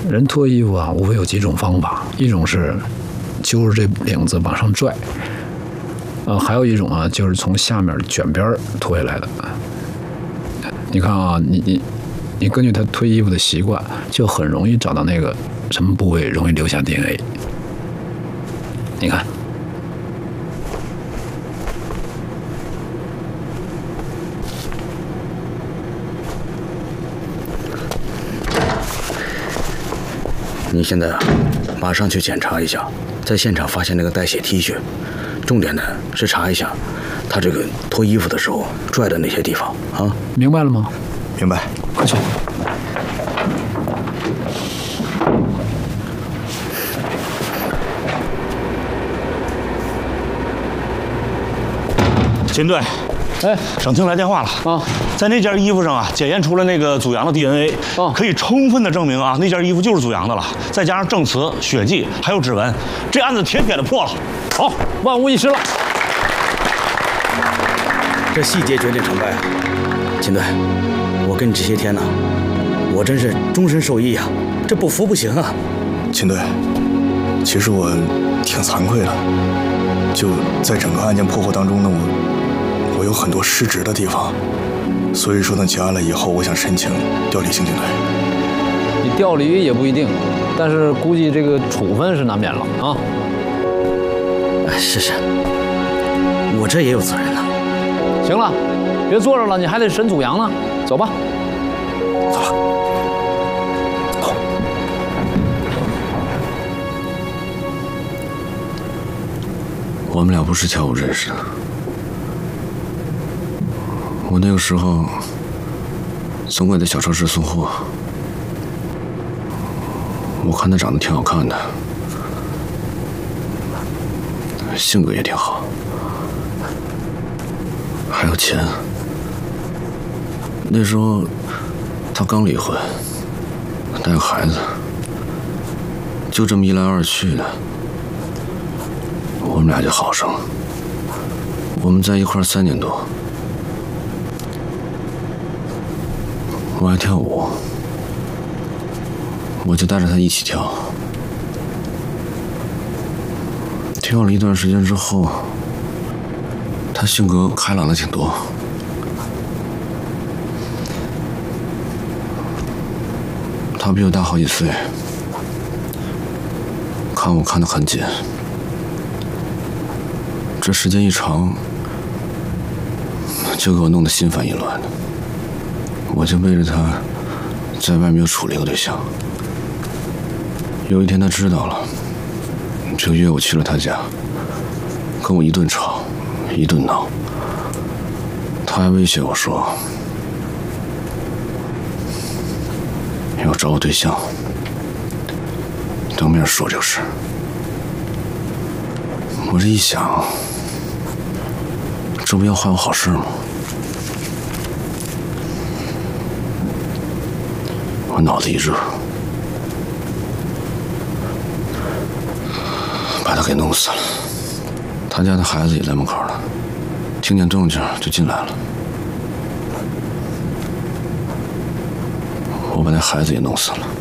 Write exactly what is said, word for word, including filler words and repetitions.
人脱衣服啊，无非有几种方法，一种是揪着这领子往上拽，呃，还有一种啊，就是从下面卷边脱下来的。你看啊，你你你根据他脱衣服的习惯，就很容易找到那个什么部位容易留下 D N A。你看。 你现在啊，马上去检查一下，在现场发现那个带血 T 恤，重点呢是查一下他这个脱衣服的时候拽的那些地方啊。 明白了吗？ 明白， 快去。 秦队， 哎， 省厅来电话了啊， 在那件衣服上啊，检验出了那个祖阳的 D N A， 哦， 可以充分的证明啊，那件衣服就是祖阳的了。再加上证词、血迹还有指纹，这案子铁铁的破了。 好，万无一失了。 这细节决定成败啊，秦队，我跟你这些天呢，我真是终身受益啊，这不服不行啊。 秦队，其实我挺惭愧的，就在整个案件破获当中呢，我我有很多失职的地方，所以说呢，结案了以后，我想申请调离刑警队。 你调离也不一定，但是估计这个处分是难免了啊。 哎，是是，我这也有责任呢。 行了，别坐着了，你还得审祖阳呢。走吧。 走吧。走。 我们俩不是跳舞认识的。我那个时候总给他小超市送货，我看他长得挺好看的，性格也挺好，还有钱。那时候他刚离婚，带个孩子，就这么一来二去的，我们俩就好上了。我们在一块儿三年多。我爱跳舞，我就带着他一起跳。跳了一段时间之后，他性格开朗了挺多。他比我大好几岁，看我看得很紧。这时间一长，就给我弄得心烦意乱的。我就背着他，在外面又处了一个对象。有一天他知道了，就约我去了他家，跟我一顿吵，一顿闹。他还威胁我说，要找我对象，当面说就是。我这一想，这不要坏我好事吗？我脑子一热，把他给弄死了。他家的孩子也在门口呢，听见动静就进来了。我把那孩子也弄死了。